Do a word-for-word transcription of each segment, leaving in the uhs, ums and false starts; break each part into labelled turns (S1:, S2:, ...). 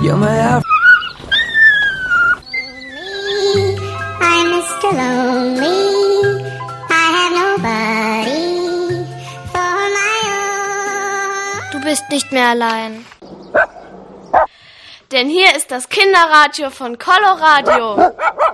S1: You're my Af-
S2: I'm Mister Lonely. I have nobody for my own.
S3: Du bist nicht mehr allein. Denn hier ist das Kinderradio von Coloradio.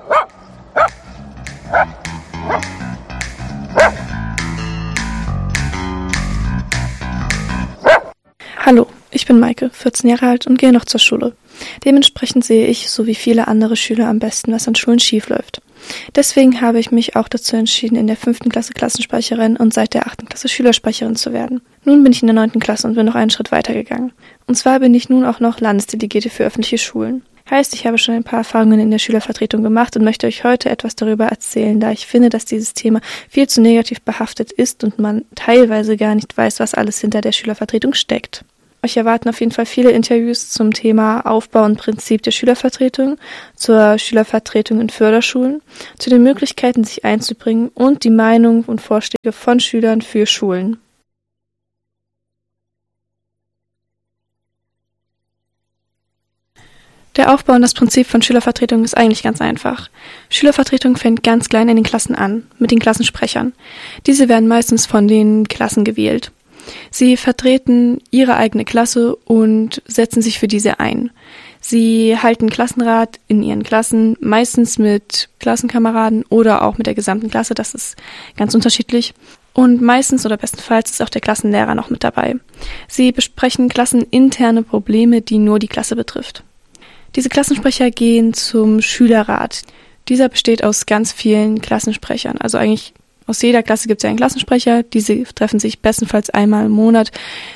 S4: Hallo, ich bin Maike, vierzehn Jahre alt und gehe noch zur Schule. Dementsprechend sehe ich, so wie viele andere Schüler, am besten, was an Schulen schief läuft. Deswegen habe ich mich auch dazu entschieden, in der fünften Klasse Klassensprecherin und seit der achten Klasse Schülersprecherin zu werden. Nun bin ich in der neunten Klasse und bin noch einen Schritt weiter gegangen. Und zwar bin ich nun auch noch Landesdelegierte für öffentliche Schulen. Heißt, ich habe schon ein paar Erfahrungen in der Schülervertretung gemacht und möchte euch heute etwas darüber erzählen, da ich finde, dass dieses Thema viel zu negativ behaftet ist und man teilweise gar nicht weiß, was alles hinter der Schülervertretung steckt. Euch erwarten auf jeden Fall viele Interviews zum Thema Aufbau und Prinzip der Schülervertretung, zur Schülervertretung in Förderschulen, zu den Möglichkeiten, sich einzubringen und die Meinung und Vorschläge von Schülern für Schulen. Der Aufbau und das Prinzip von Schülervertretung ist eigentlich ganz einfach. Schülervertretung fängt ganz klein in den Klassen an, mit den Klassensprechern. Diese werden meistens von den Klassen gewählt. Sie vertreten ihre eigene Klasse und setzen sich für diese ein. Sie halten Klassenrat in ihren Klassen, meistens mit Klassenkameraden oder auch mit der gesamten Klasse, das ist ganz unterschiedlich. Und meistens oder bestenfalls ist auch der Klassenlehrer noch mit dabei. Sie besprechen klasseninterne Probleme, die nur die Klasse betrifft. Diese Klassensprecher gehen zum Schülerrat. Dieser besteht aus ganz vielen Klassensprechern, also eigentlich aus jeder Klasse gibt es ja einen Klassensprecher, diese treffen sich bestenfalls einmal im Monat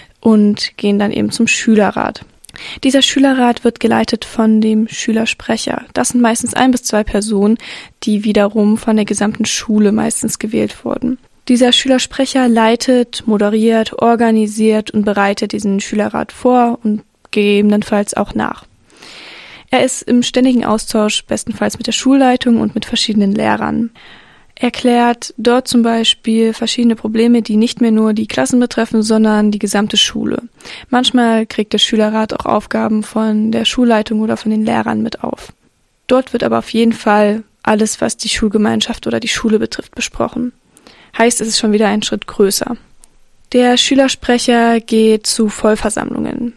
S4: und gehen dann eben zum Schülerrat. Dieser Schülerrat wird geleitet von dem Schülersprecher. Das sind meistens ein bis zwei Personen, die wiederum von der gesamten Schule meistens gewählt wurden. Dieser Schülersprecher leitet, moderiert, organisiert und bereitet diesen Schülerrat vor und gegebenenfalls auch nach. Er ist im ständigen Austausch bestenfalls mit der Schulleitung und mit verschiedenen Lehrern. Er klärt dort zum Beispiel verschiedene Probleme, die nicht mehr nur die Klassen betreffen, sondern die gesamte Schule. Manchmal kriegt der Schülerrat auch Aufgaben von der Schulleitung oder von den Lehrern mit auf. Dort wird aber auf jeden Fall alles, was die Schulgemeinschaft oder die Schule betrifft, besprochen. Heißt, es ist schon wieder ein Schritt größer. Der Schülersprecher geht zu Vollversammlungen.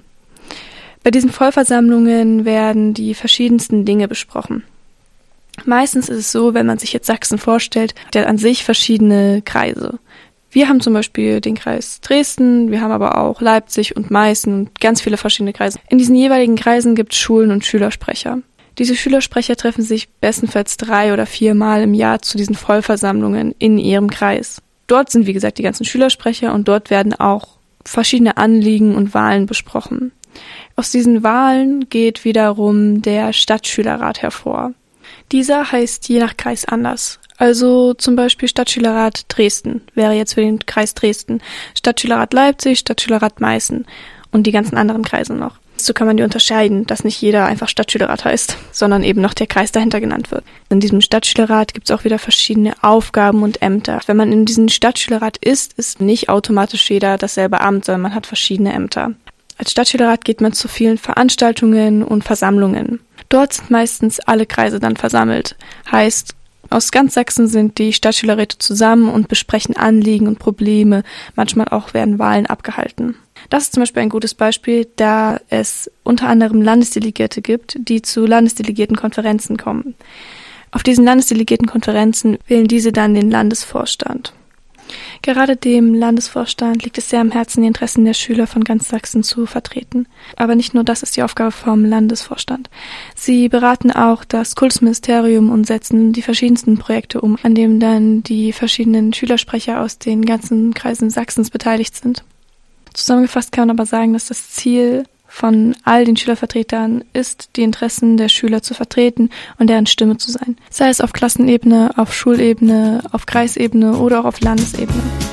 S4: Bei diesen Vollversammlungen werden die verschiedensten Dinge besprochen. Meistens ist es so, wenn man sich jetzt Sachsen vorstellt, der an sich verschiedene Kreise. Wir haben zum Beispiel den Kreis Dresden, wir haben aber auch Leipzig und Meißen und ganz viele verschiedene Kreise. In diesen jeweiligen Kreisen gibt es Schulen und Schülersprecher. Diese Schülersprecher treffen sich bestenfalls drei oder viermal im Jahr zu diesen Vollversammlungen in ihrem Kreis. Dort sind, wie gesagt, die ganzen Schülersprecher und dort werden auch verschiedene Anliegen und Wahlen besprochen. Aus diesen Wahlen geht wiederum der Stadtschülerrat hervor. Dieser heißt je nach Kreis anders. Also zum Beispiel Stadtschülerrat Dresden wäre jetzt für den Kreis Dresden, Stadtschülerrat Leipzig, Stadtschülerrat Meißen und die ganzen anderen Kreise noch. So kann man die unterscheiden, dass nicht jeder einfach Stadtschülerrat heißt, sondern eben noch der Kreis dahinter genannt wird. In diesem Stadtschülerrat gibt es auch wieder verschiedene Aufgaben und Ämter. Wenn man in diesem Stadtschülerrat ist, ist nicht automatisch jeder dasselbe Amt, sondern man hat verschiedene Ämter. Als Stadtschülerrat geht man zu vielen Veranstaltungen und Versammlungen. Dort sind meistens alle Kreise dann versammelt. Heißt, aus ganz Sachsen sind die Stadtschülerräte zusammen und besprechen Anliegen und Probleme. Manchmal auch werden Wahlen abgehalten. Das ist zum Beispiel ein gutes Beispiel, da es unter anderem Landesdelegierte gibt, die zu Landesdelegiertenkonferenzen kommen. Auf diesen Landesdelegiertenkonferenzen wählen diese dann den Landesvorstand. Gerade dem Landesvorstand liegt es sehr am Herzen, die Interessen der Schüler von ganz Sachsen zu vertreten. Aber nicht nur das ist die Aufgabe vom Landesvorstand. Sie beraten auch das Kultusministerium und setzen die verschiedensten Projekte um, an denen dann die verschiedenen Schülersprecher aus den ganzen Kreisen Sachsens beteiligt sind. Zusammengefasst kann man aber sagen, dass das Ziel von all den Schülervertretern ist, die Interessen der Schüler zu vertreten und deren Stimme zu sein. Sei es auf Klassenebene, auf Schulebene, auf Kreisebene oder auch auf Landesebene.